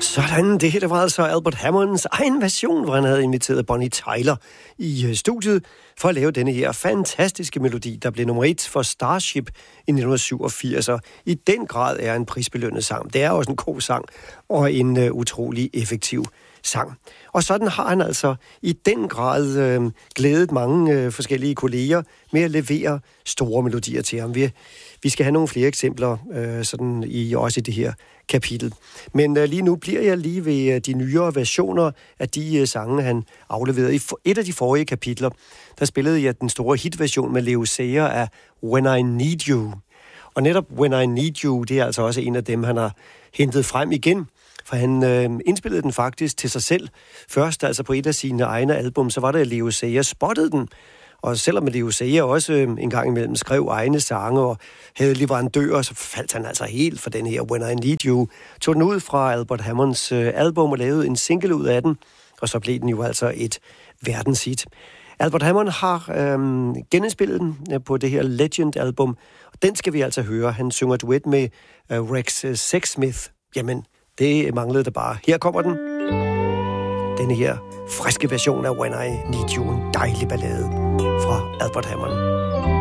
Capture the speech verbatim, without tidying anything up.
Sådan, det her var altså Albert Hammonds egen version, hvor han havde inviteret Bonnie Tyler i studiet for at lave denne her fantastiske melodi, der blev nummer et for Starship i nitten syvogfirs, og i den grad er en prisbelønnet sang. Det er også en god sang og en uh, utrolig effektiv sang. Og sådan har han altså i den grad øh, glædet mange øh, forskellige kolleger med at levere store melodier til ham. Vi, vi skal have nogle flere eksempler øh, sådan i, også i det her kapitel. Men øh, lige nu bliver jeg lige ved øh, de nyere versioner af de øh, sange, han afleverede. I for, et af de forrige kapitler, der spillede jeg den store hitversion med Leo Sayer af When I Need You. Og netop When I Need You, det er altså også en af dem, han har hentet frem igen. For han øh, indspillede den faktisk til sig selv. Først altså på et af sine egne album, så var det Leo Sayer spottede den. Og selvom Leo Sayer også øh, en gang imellem skrev egne sange og havde leverandører, så faldt han altså helt for den her When I Need You. Tog den ud fra Albert Hammonds øh, album og lavede en single ud af den. Og så blev den jo altså et verdenshit. Albert Hammond har øh, genindspillet den på det her Legend-album. Og den skal vi altså høre. Han synger duet med øh, Rex Sexsmith. Jamen, det manglede der bare. Her kommer den. Denne her friske version af When I Need You. En dejlig ballade fra Albert Hammond.